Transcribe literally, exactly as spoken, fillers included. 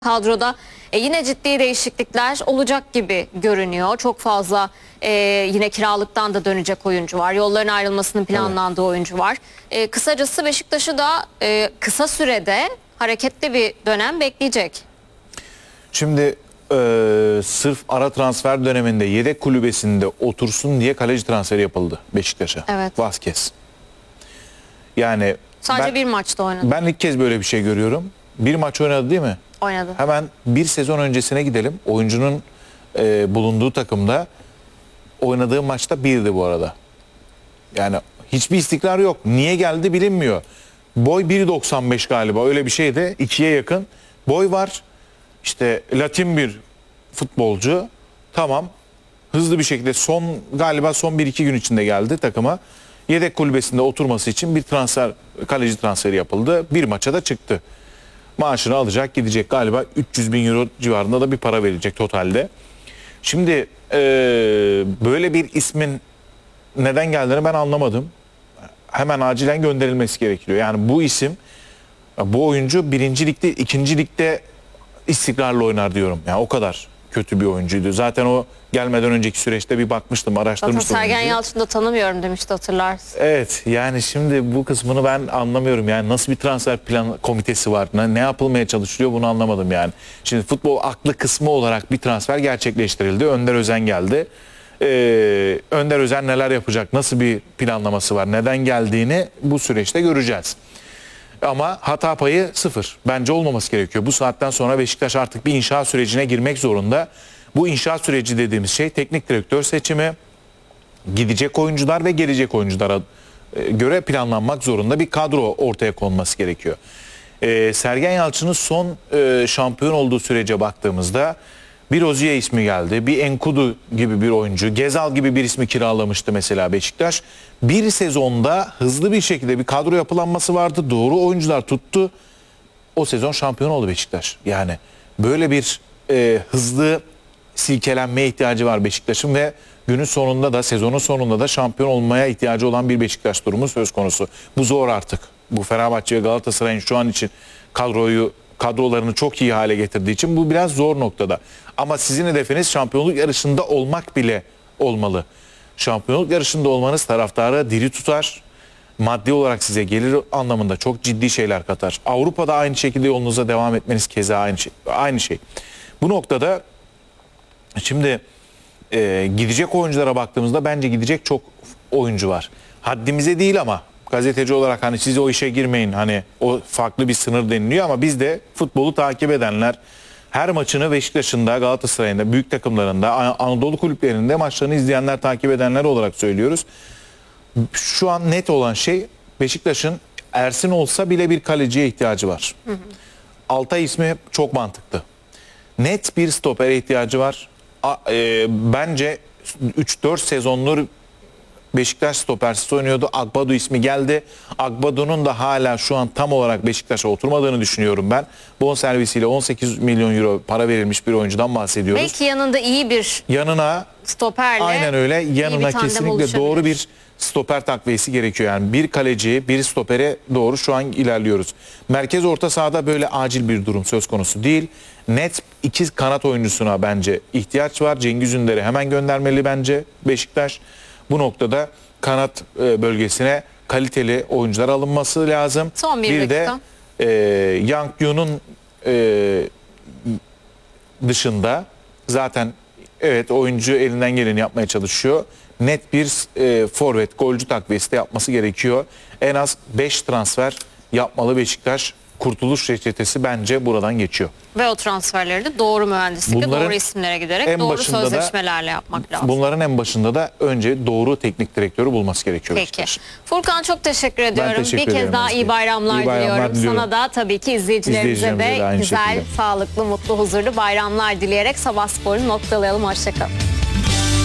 Kadroda e, yine ciddi değişiklikler olacak gibi görünüyor. Çok fazla e, yine kiralıktan da dönecek oyuncu var. Yolların ayrılmasının planlandığı evet. oyuncu var. E, kısacası Beşiktaş'ı da e, kısa sürede hareketli bir dönem bekleyecek. Şimdi e, sırf ara transfer döneminde yedek kulübesinde otursun diye kaleci transferi yapıldı Beşiktaş'a. Evet. Vazquez. Yani sadece ben, bir maçta oynadı. Ben ilk kez böyle bir şey görüyorum. Bir maç oynadı değil mi? Oynadı. Hemen bir sezon öncesine gidelim. Oyuncunun e, bulunduğu takımda oynadığı maçta birdi bu arada. Yani hiçbir istikrar yok. Niye geldi bilinmiyor. Boy bir doksan beş galiba, öyle bir şeydi. ikiye yakın boy var. İşte Latin bir futbolcu. Tamam. Hızlı bir şekilde son galiba son bir iki gün içinde geldi takıma. Yedek kulübesinde oturması için bir transfer, kaleci transferi yapıldı. Bir maça da çıktı. Maaşını alacak, gidecek, galiba üç yüz bin euro civarında da bir para verilecek totalde. Şimdi e, böyle bir ismin neden geldiğini ben anlamadım. Hemen acilen gönderilmesi gerekiyor. Yani bu isim, bu oyuncu birinci ligde, ikinci ligde istikrarlı oynar diyorum. Yani o kadar kötü bir oyuncuydu. Zaten o gelmeden önceki süreçte bir bakmıştım, araştırmıştım. Zaten Sergen Yalçın'ı da tanımıyorum demişti, hatırlarsın. Evet, yani şimdi bu kısmını ben anlamıyorum. Yani nasıl bir transfer plan komitesi var, ne, ne yapılmaya çalışılıyor bunu anlamadım yani. Şimdi futbol aklı kısmı olarak bir transfer gerçekleştirildi. Önder Özen geldi. Ee, Önder Özen neler yapacak, nasıl bir planlaması var, neden geldiğini bu süreçte göreceğiz. Ama hata payı sıfır. Bence olmaması gerekiyor. Bu saatten sonra Beşiktaş artık bir inşa sürecine girmek zorunda. Bu inşa süreci dediğimiz şey teknik direktör seçimi, gidecek oyuncular ve gelecek oyunculara göre planlanmak zorunda bir kadro ortaya konması gerekiyor. Ee, Sergen Yalçın'ın son e, şampiyon olduğu sürece baktığımızda bir Oziye ismi geldi. Bir Enkudu gibi bir oyuncu. Gezal gibi bir ismi kiralamıştı mesela Beşiktaş. Bir sezonda hızlı bir şekilde bir kadro yapılanması vardı. Doğru oyuncular tuttu. O sezon şampiyon oldu Beşiktaş. Yani böyle bir e, hızlı silkelenmeye ihtiyacı var Beşiktaş'ın ve günün sonunda da, sezonun sonunda da şampiyon olmaya ihtiyacı olan bir Beşiktaş durumu söz konusu. Bu zor artık. Bu Fenerbahçe ve Galatasaray'ın şu an için kadroyu kadrolarını çok iyi hale getirdiği için bu biraz zor noktada. Ama sizin hedefiniz şampiyonluk yarışında olmak bile olmalı. Şampiyonluk yarışında olmanız taraftarı diri tutar. Maddi olarak size gelir anlamında çok ciddi şeyler katar. Avrupa'da aynı şekilde yolunuza devam etmeniz keza aynı şey. Aynı şey. Bu noktada şimdi e, gidecek oyunculara baktığımızda bence gidecek çok oyuncu var. Haddimize değil ama gazeteci olarak hani siz o işe girmeyin, hani o farklı bir sınır deniliyor ama biz de futbolu takip edenler, her maçını Beşiktaş'ın da, Galatasaray'ın da, büyük takımlarında, Anadolu kulüplerinde maçlarını izleyenler, takip edenler olarak söylüyoruz. Şu an net olan şey, Beşiktaş'ın Ersin olsa bile bir kaleciye ihtiyacı var. Hı hı. Altay ismi çok mantıklı. Net bir stopere ihtiyacı var. A, e, bence üç dört sezondur Beşiktaş stopersiz oynuyordu. Agbadu ismi geldi. Agbadu'nun da hala şu an tam olarak Beşiktaş'a oturmadığını düşünüyorum ben. Bonservisiyle on sekiz milyon euro para verilmiş bir oyuncudan bahsediyoruz. Belki yanında iyi bir yanına stoperle, aynen öyle, yanına kesinlikle doğru bir stoper takviyesi gerekiyor. Yani bir kaleci, bir stopere doğru şu an ilerliyoruz. Merkez orta sahada böyle acil bir durum söz konusu değil. Net iki kanat oyuncusuna bence ihtiyaç var. Cengiz Ünder'i hemen göndermeli bence Beşiktaş. Bu noktada kanat bölgesine kaliteli oyuncular alınması lazım. Son bir, bir de e, Yang Yu'nun e, dışında zaten evet oyuncu elinden geleni yapmaya çalışıyor. Net bir e, forvet, golcü takviyesi de yapması gerekiyor. En az beş transfer yapmalı Beşiktaş. Kurtuluş reçetesi bence buradan geçiyor. Ve o transferleri de doğru mühendislikle, bunların doğru isimlere giderek doğru sözleşmelerle da, yapmak lazım. Bunların en başında da önce doğru teknik direktörü bulması gerekiyor. Peki. Beşiktaş. Furkan, çok teşekkür ediyorum. Teşekkür bir kez daha iyi bayramlar, iyi bayramlar diliyorum. diliyorum. Sana da tabii ki izleyicilerimize, izleyicilerimize de, de güzel, şekilde. sağlıklı, mutlu, huzurlu bayramlar dileyerek Sabah Spor'u noktalayalım. Hoşçakalın.